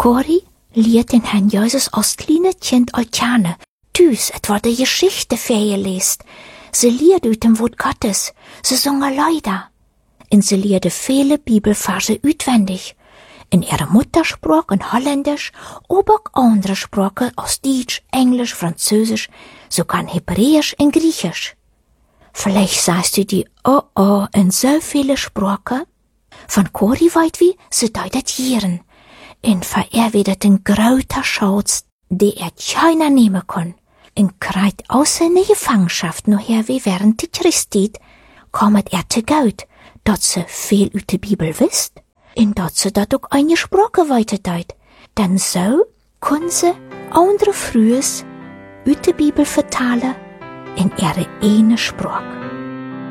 Cori leert den Herrn Jesus als kleine Kind al kennen. Thuis, het wordt de Geschichte voorgeleest. Ze leert uit dem Wort Gottes. Ze zongen Lieder. En ze leerde viele Bibelverse uitwendig. In ihrer Muttersprache in Holländisch, aber auch andere Sprachen als Deutsch, Englisch, Französisch, sogar Hebräisch und Griechisch. Vielleicht sagst du die in so viele Sprachen. Von Cori weit wie, sie deutet hieren. En vererwidert den großer Schatz, die keiner nehmen kann. En kreit außer eine Gefangenschaft nachher wie während die Christit, kommt zu Geld, dat sie viel uit de Bibel wisst. En dat ze dat ook eine Sprache weiterdeut. Denn so können sie andere Frühes uit de Bibel vertalen in ihre eine Sprache.